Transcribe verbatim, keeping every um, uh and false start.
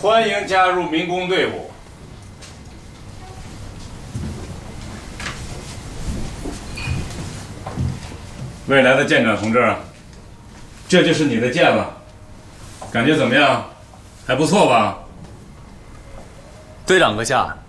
欢迎加入民工队伍。未来的舰长同志，这就是你的舰了，感觉怎么样？还不错吧？ 队长阁下，